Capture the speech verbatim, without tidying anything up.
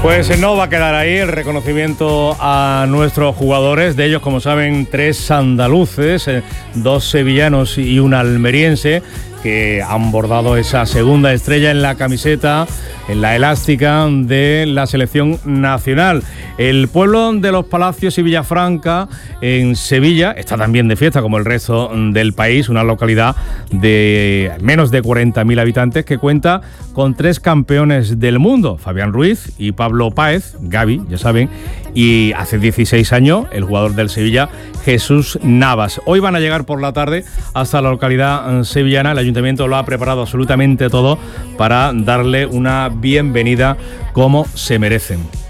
Pues no va a quedar ahí el reconocimiento a nuestros jugadores, de ellos, como saben, tres andaluces, dos sevillanos y un almeriense, que han bordado esa segunda estrella en la camiseta, en la elástica de la selección nacional. El pueblo de los Palacios y Villafranca, en Sevilla, está también de fiesta como el resto del país, una localidad de menos de cuarenta mil habitantes que cuenta con tres campeones del mundo, Fabián Ruiz y Pablo Páez, Gavi, ya saben, y hace dieciséis años el jugador del Sevilla, Jesús Navas. Hoy van a llegar por la tarde hasta la localidad sevillana. El ayuntamiento lo ha preparado absolutamente todo para darle una bienvenida como se merecen.